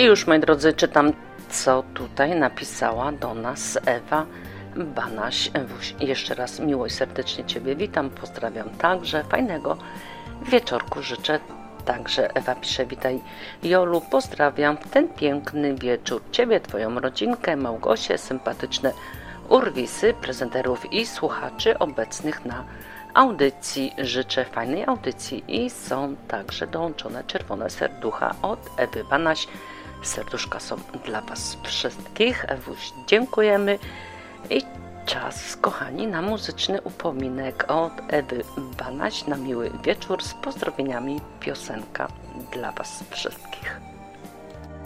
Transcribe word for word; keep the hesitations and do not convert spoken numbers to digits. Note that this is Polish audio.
I już, moi drodzy, czytam, co tutaj napisała do nas Ewa Banaś. Ewuś, jeszcze raz miło i serdecznie Ciebie witam, pozdrawiam także, fajnego wieczorku życzę. Także Ewa pisze: witaj Jolu, pozdrawiam w ten piękny wieczór Ciebie, Twoją rodzinkę, Małgosię, sympatyczne urwisy, prezenterów i słuchaczy obecnych na audycji. Życzę fajnej audycji i są także dołączone czerwone serducha od Ewy Banaś. Serduszka są dla Was wszystkich. Ewuś, dziękujemy i czas, kochani, na muzyczny upominek od Ewy Banaś na miły wieczór z pozdrowieniami, piosenka dla Was wszystkich.